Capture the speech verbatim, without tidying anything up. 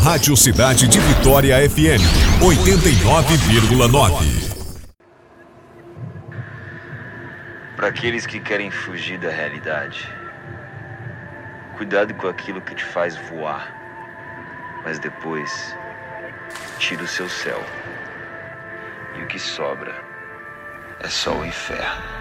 Rádio Cidade de Vitória F M, oitenta e nove vírgula nove. Para aqueles que querem fugir da realidade, cuidado com aquilo que te faz voar, mas depois tira o seu céu. E o que sobra é só o inferno.